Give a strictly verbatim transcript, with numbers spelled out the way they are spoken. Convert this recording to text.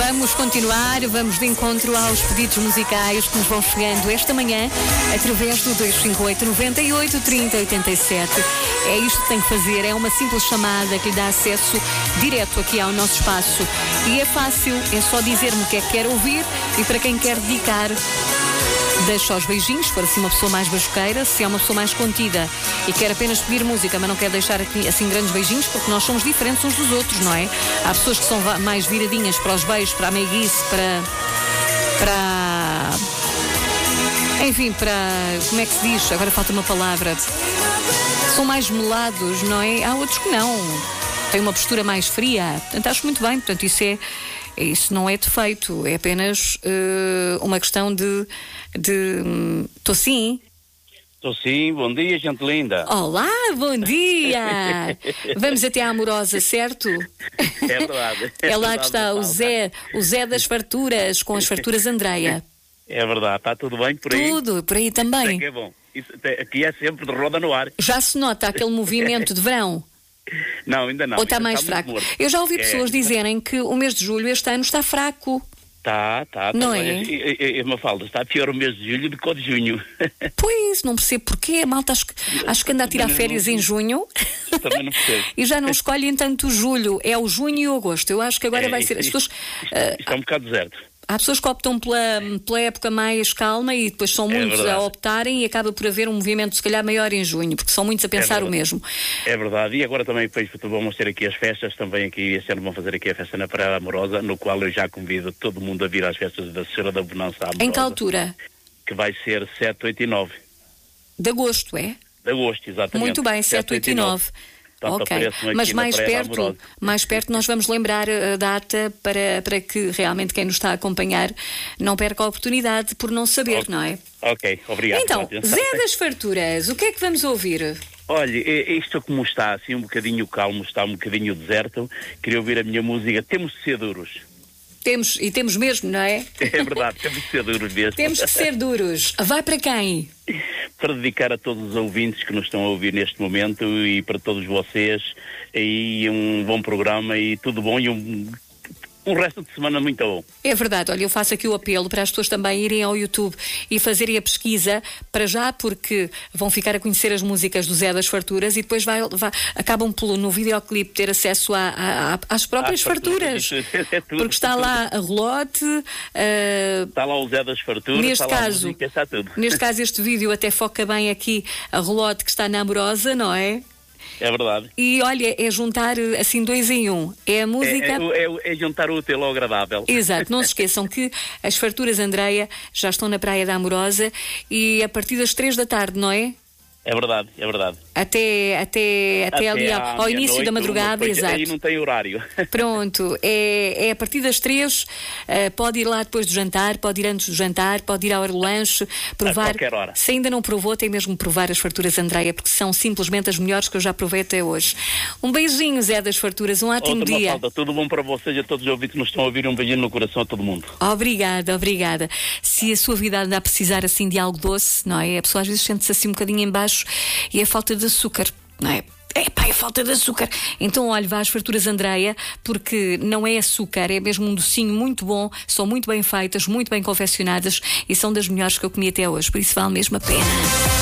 Vamos continuar, vamos de encontro aos pedidos musicais que nos vão chegando esta manhã através do dois cinco oito, nove oito, três zero oito sete. É isto que tem que fazer, é uma simples chamada que lhe dá acesso direto aqui ao nosso espaço. E é fácil, é só dizer-me o que é que quer ouvir e para quem quer dedicar. Deixa os beijinhos, se for assim uma pessoa mais bajuqueira. Se é uma pessoa mais contida e quer apenas pedir música, mas não quer deixar aqui, assim grandes beijinhos, porque nós somos diferentes uns dos outros, não é? Há pessoas que são mais viradinhas para os beijos, para a meiguice, para... para... enfim, para... como é que se diz? Agora falta uma palavra. São mais melados, não é? Há outros que não. Têm uma postura mais fria. Portanto, acho muito bem. Portanto, isso é... isso não é defeito, é apenas uh, uma questão de... Estou sim? Estou sim, bom dia, gente linda. Olá, bom dia! Vamos até à Amorosa, certo? É verdade. É, é lá que está o Zé, o Zé das farturas, com as farturas Andreia. É verdade, está tudo bem por aí? Tudo, por aí também. Isso é que é bom. Isso, aqui é sempre de roda no ar. Já se nota aquele movimento de verão? Não, ainda não. Ou está mais está fraco? Eu já ouvi pessoas é, dizerem que o mês de julho este ano está fraco. Está, está. Não tá, é? É uma falta. Está pior o mês de julho do que o de junho. Pois, não percebo porquê. A malta acho que, acho que anda a tirar férias em junho. Também não percebo. E já não escolhem tanto julho. É o junho e o agosto. Eu acho que agora é, vai ser... As pessoas, isto, uh, isto é um bocado deserto. Há pessoas que optam pela, pela época mais calma e depois são muitos é a optarem e acaba por haver um movimento se calhar maior em junho, porque são muitos a pensar é o mesmo. É verdade, e agora também depois vamos ter aqui as festas, também aqui este ano vão fazer aqui a festa na Praia Amorosa, no qual eu já convido todo mundo a vir às festas da Senhora da Bonança Amorosa. Em que altura? Que vai ser sete, oito e nove. De agosto, é? De agosto, exatamente. Muito bem, sete, oito e nove. Portanto, ok, mas mais perto, mais perto nós vamos lembrar a data para, para que realmente quem nos está a acompanhar não perca a oportunidade por não saber, okay. não é? Ok, obrigado. Então, Zé das Farturas, o que é que vamos ouvir? Olha, isto como está, assim um bocadinho calmo, está um bocadinho deserto, queria ouvir a minha música Temos de Ser Duros. Temos, e temos mesmo, não é? É verdade, temos de ser duros mesmo. Temos de ser duros. Vai para quem? Para dedicar a todos os ouvintes que nos estão a ouvir neste momento e para todos vocês, e um bom programa e tudo bom e um... um resto de semana muito bom. É verdade, olha, eu faço aqui o apelo para as pessoas também irem ao YouTube e fazerem a pesquisa, para já, porque vão ficar a conhecer as músicas do Zé das Farturas e depois vai, vai, acabam pelo, no videoclipe ter acesso a, a, a, às próprias farturas. farturas. É tudo, porque está lá a relote. Uh, está lá o Zé das Farturas, neste está lá caso, a música, está tudo. Neste caso, este vídeo até foca bem aqui a relote que está na Amorosa, não é? É verdade. E olha, é juntar assim dois em um. É a música... É, é, é, é juntar o útil ao agradável. Exato. Não se esqueçam que as farturas Andreia já estão na Praia da Amorosa e a partir das três da tarde, não é? É verdade, é verdade. Até, até, até, até ali ao, ao início noite, da madrugada, exato. Aí não tem horário. Pronto, é, é a partir das três, uh, pode ir lá depois do jantar, pode ir antes do jantar, pode ir à hora do lanche, provar. A qualquer hora. Se ainda não provou, tem mesmo que provar as farturas Andreia, porque são simplesmente as melhores que eu já provei até hoje. Um beijinho, Zé das Farturas, um ótimo Outra dia. Falta. Tudo bom para vocês e a todos os ouvintes que nos estão a ouvir, um beijinho no coração a todo mundo. Obrigada, obrigada. Se a sua vida anda a precisar assim de algo doce, não é? A pessoa às vezes sente-se assim um bocadinho em baixo e é falta de açúcar, não é? É pá, é falta de açúcar. Então, olha, vá às farturas Andreia, porque não é açúcar, é mesmo um docinho muito bom, são muito bem feitas, muito bem confeccionadas e são das melhores que eu comi até hoje, por isso vale mesmo a pena.